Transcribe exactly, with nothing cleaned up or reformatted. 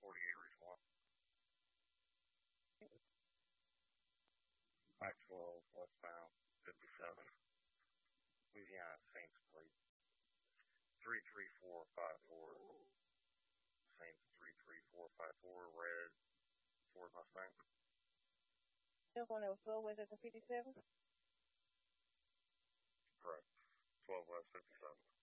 forty-eight Reach one. five twelve westbound fifty-seven. Louisiana Saints plate. three three four five four. Saints three three four five four. Red Ford Mustang. The one that was sold was at the fifty-seven? Correct. twelve West fifty-seven.